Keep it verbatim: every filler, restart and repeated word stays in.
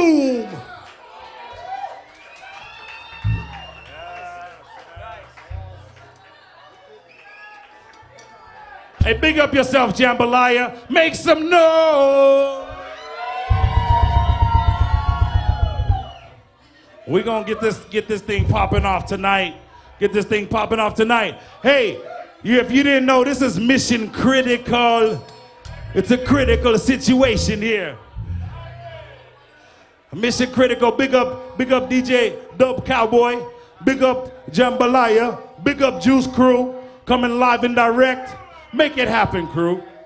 boom. Hey, big up yourself, Jambalaya. Make some noise. We're gonna get this get this thing popping off tonight. Get this thing popping off tonight. Hey, you, if you didn't know, this is Mission Critical. It's a critical situation here. Mission Critical. Big up, big up D J Dub Cowboy. Big up Jambalaya. Big up Juice Crew. Coming live and direct. Make it happen, crew.